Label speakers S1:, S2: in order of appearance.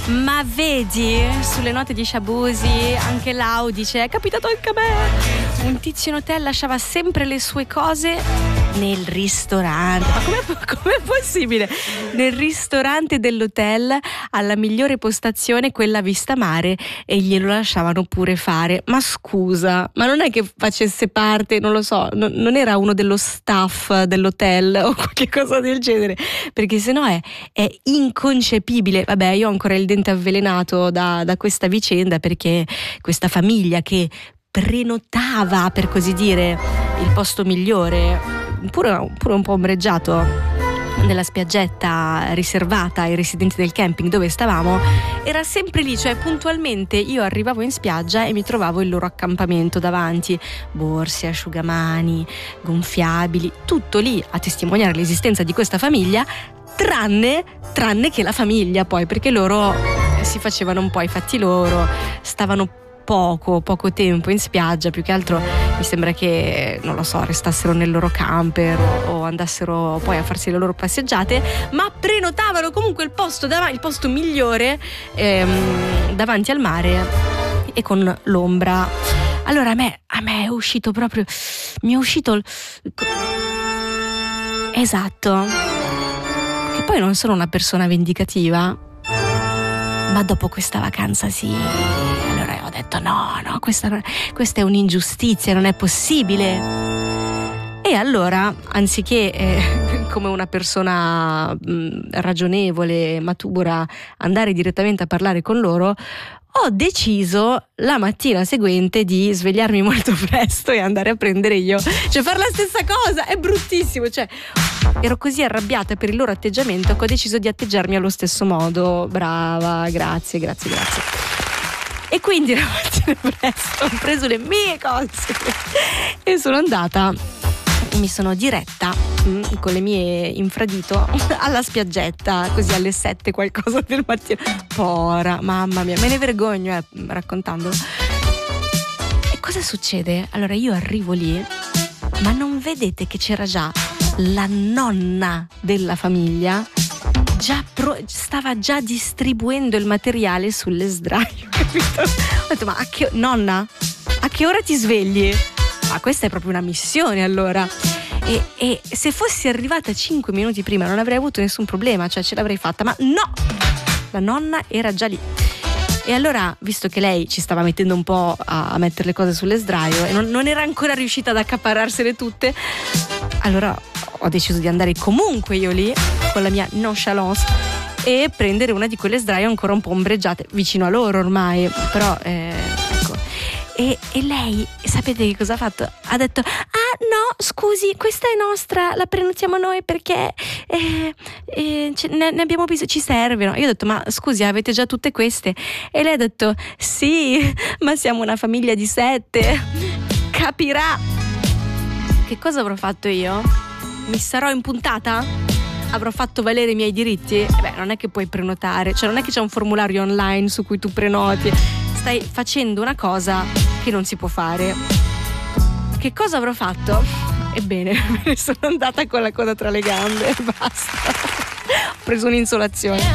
S1: Ma vedi, sulle note di Shabusi anche Lau dice: è capitato anche a me. Un tizio in hotel lasciava sempre le sue cose nel ristorante. Ma com'è possibile? Nel ristorante dell'hotel, alla migliore postazione, quella vista mare, e glielo lasciavano pure fare. Ma scusa, ma non è che facesse parte, non lo so, non era uno dello staff dell'hotel o qualche cosa del genere, perché sennò è inconcepibile. Vabbè, io ho ancora il dente avvelenato da questa vicenda, perché questa famiglia che prenotava, per così dire, il posto migliore, pure un po' ombreggiato, nella spiaggetta riservata ai residenti del camping dove stavamo, era sempre lì, cioè puntualmente io arrivavo in spiaggia e mi trovavo il loro accampamento davanti, borse, asciugamani, gonfiabili, tutto lì a testimoniare l'esistenza di questa famiglia, tranne che la famiglia, poi, perché loro si facevano un po' i fatti loro, stavano poco tempo in spiaggia, più che altro mi sembra che, non lo so, restassero nel loro camper o andassero poi a farsi le loro passeggiate, ma prenotavano comunque il posto migliore davanti al mare e con l'ombra. Allora a me è uscito proprio, mi è uscito esatto, che poi non sono una persona vendicativa, ma dopo questa vacanza sì. Allora ho detto no, questa è un'ingiustizia, non è possibile. E allora, anziché come una persona ragionevole, matura, andare direttamente a parlare con loro, ho deciso la mattina seguente di svegliarmi molto presto e andare a prendere io, cioè fare la stessa cosa. È bruttissimo, cioè ero così arrabbiata per il loro atteggiamento che ho deciso di atteggiarmi allo stesso modo. Brava, grazie. E quindi la mattina presto ho preso le mie cose e sono andata, mi sono diretta con le mie infradito alla spiaggetta, così alle 7 qualcosa del mattino. Pora, mamma mia, me ne vergogno raccontandolo. E cosa succede? Allora io arrivo lì, ma non vedete che c'era già la nonna della famiglia, stava già distribuendo il materiale sulle sdraio, capito? Ho detto, ma nonna, a che ora ti svegli? Ma questa è proprio una missione, allora. E se fossi arrivata 5 minuti prima non avrei avuto nessun problema, cioè ce l'avrei fatta, ma no, la nonna era già lì. E allora, visto che lei ci stava mettendo un po' a mettere le cose sulle sdraio e non era ancora riuscita ad accaparrarsele tutte, allora ho deciso di andare comunque io lì con la mia nonchalance e prendere una di quelle sdraio ancora un po' ombreggiate, vicino a loro ormai, però ecco. E lei, sapete che cosa ha fatto? Ha detto: ah no, scusi, questa è nostra, la prenotiamo noi perché ne abbiamo bisogno, ci servono. Io ho detto: ma scusi, avete già tutte queste? E lei ha detto: sì, ma siamo una famiglia di 7, capirà. Che cosa avrò fatto io? Mi sarò impuntata? Avrò fatto valere i miei diritti? Beh, non è che puoi prenotare, cioè non è che c'è un formulario online su cui tu prenoti. Stai facendo una cosa che non si può fare. Che cosa avrò fatto? Ebbene, me ne sono andata con la coda tra le gambe e basta. Ho preso un'insolazione.